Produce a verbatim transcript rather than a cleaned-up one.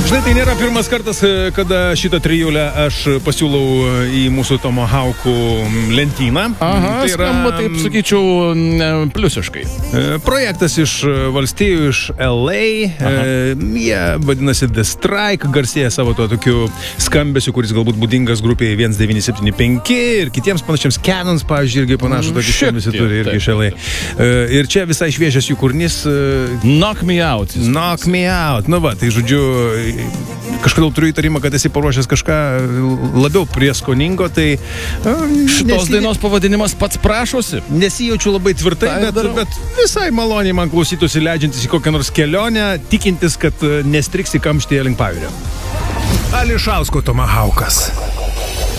Žinai, tai nėra pirmas kartas, kada šitą trijulę aš pasiūlau į mūsų Tomahaukų lentyną. Aha, tai yra, skamba, taip sakyčiau, pliusiškai. Projektas iš valstijų, iš L A. Aha. Jie vadinasi The Strike, garsėja savo to tokiu skambesiu, kuris galbūt būdingas grupėje vienas devyni septyni penki ir kitiems panašiams Canons, pavyzdžiui, irgi panašų tokį skambesį turi irgi iš L A. Ir čia visai šviežias jų kūrinys Knock Me Out. Knock Me Out. Nu va, tai žodžiu, kažkodėl turiu įtarimą, kad esi paruošęs kažką labiau prieskoningo, tai šitos nesi... dainos pavadinimas pats prašosi. Nesijaučiu labai tvirtai, bet, bet visai maloniai man klausytųsi leidžiantis į kokią nors kelionę, tikintis, kad nestriksi kamštyje link pajūrio. Ališausko Tomahaukas.